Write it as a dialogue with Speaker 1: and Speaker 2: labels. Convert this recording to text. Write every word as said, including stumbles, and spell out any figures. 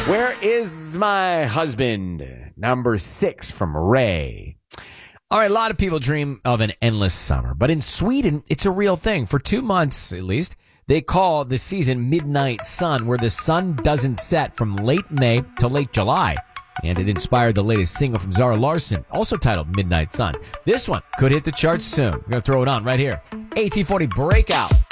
Speaker 1: Where is my husband? Number six from Ray. All right, a lot of people dream of an endless summer, but in Sweden, it's a real thing. For two months, at least, they call the season Midnight Sun, where the sun doesn't set from late May to late July. And it inspired the latest single from Zara Larsson, also titled Midnight Sun. This one could hit the charts soon. We're going to throw it on right here. eighteen forty Breakout.